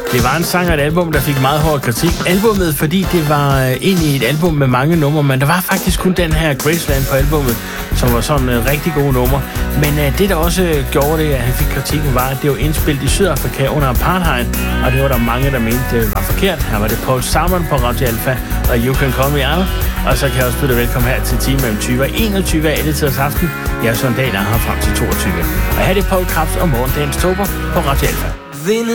Det var en sang og et album, der fik meget hård kritik. Albummet, fordi det var egentlig et album med mange numre, men der var faktisk kun den her Graceland på albummet, som var sådan en rigtig god nummer. Men det, der også gjorde det, at han fik kritikken, var, at det var indspillet i Sydafrika under apartheid, og det var der mange, der mente, det var forkert. Her var det Paul Salmon på Radio Alpha, og You Can Call Me Out. Og så kan jeg også byde velkommen her til time mellem 20 og 21 af alle tiders aften. Jeg er Søren Dahl, her frem til 22. Og her er det Paul Krabs og Morgendagens Tober på Radio Alpha.